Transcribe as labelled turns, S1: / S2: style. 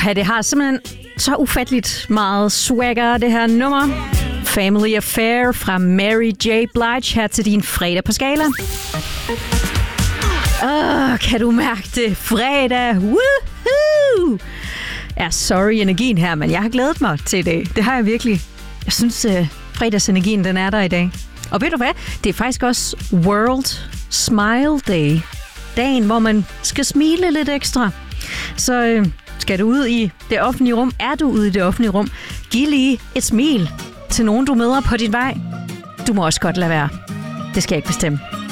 S1: Det har simpelthen så ufatteligt meget swagger, det her nummer. Family Affair fra Mary J. Blige her til din fredag på Skala. Kan du mærke det? Fredag! Woohoo! Ja, sorry energien her, men jeg har glædet mig til det. Det har jeg virkelig. Jeg synes, fredagsenergien, den er der i dag. Og ved du hvad? Det er faktisk også World Smile Day. Dagen, hvor man skal smile lidt ekstra. Så skal du ud i det offentlige rum? Er du ude i det offentlige rum? Giv lige et smil til nogen, du møder på din vej. Du må også godt lade være. Det skal jeg ikke bestemme.